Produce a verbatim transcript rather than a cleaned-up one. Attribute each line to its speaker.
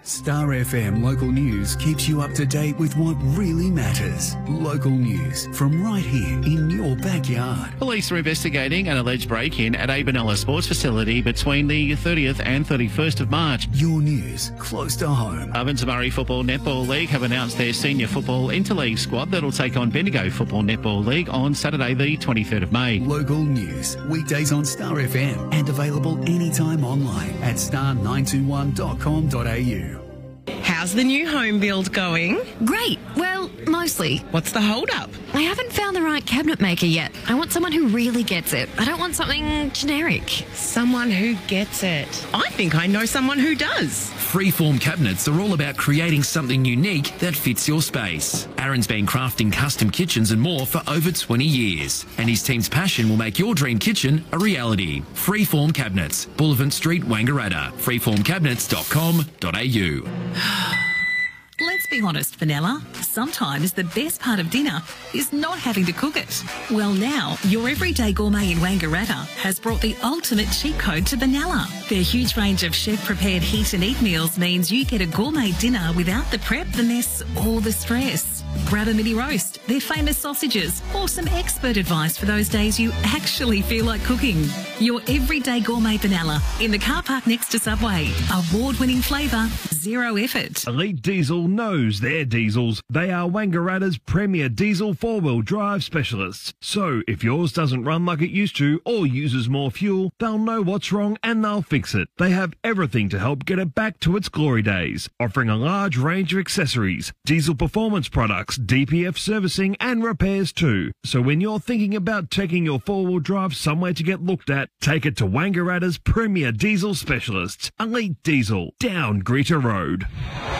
Speaker 1: Star F M Local News keeps you up to date with what really matters. Local news from right here in your backyard.
Speaker 2: Police are investigating an alleged break-in at a Benalla sports facility between the thirtieth and thirty-first of March.
Speaker 1: Your news close to home.
Speaker 2: Ovens Murray Football Netball League have announced their senior football interleague squad that'll take on Bendigo Football Netball League on Saturday the twenty-third of May.
Speaker 1: Local news, weekdays on Star F M and available anytime online at star nine two one dot com dot a u.
Speaker 3: How's the new home build going?
Speaker 4: Great. Well, mostly.
Speaker 3: What's the hold-up?
Speaker 4: I haven't found the right cabinet maker yet. I want someone who really gets it. I don't want something generic.
Speaker 3: Someone who gets it. I think I know someone who does.
Speaker 5: Freeform cabinets are all about creating something unique that fits your space. Aaron's been crafting custom kitchens and more for over twenty years, and his team's passion will make your dream kitchen a reality. Freeform Cabinets, Bullivant Street, Wangaratta. freeform cabinets dot com dot a u.
Speaker 6: Let's be honest, Vanilla. Sometimes the best part of dinner is not having to cook it. Well, now, your everyday gourmet in Wangaratta has brought the ultimate cheat code to Vanilla. Their huge range of chef-prepared heat and eat meals means you get a gourmet dinner without the prep, the mess, or the stress. Grab a mini roast, their famous sausages, or some expert advice for those days you actually feel like cooking. Your everyday gourmet Vanilla in the car park next to Subway. Award-winning flavour, zero effort.
Speaker 7: Elite Diesel knows their diesels. They are Wangaratta's premier diesel four-wheel drive specialists. So if yours doesn't run like it used to or uses more fuel, they'll know what's wrong and they'll fix it. They have everything to help get it back to its glory days, offering a large range of accessories, diesel performance products, D P F servicing and repairs too. So when you're thinking about taking your four-wheel drive somewhere to get looked at, take it to Wangaratta's premier diesel specialists, Elite Diesel, down Greta Road.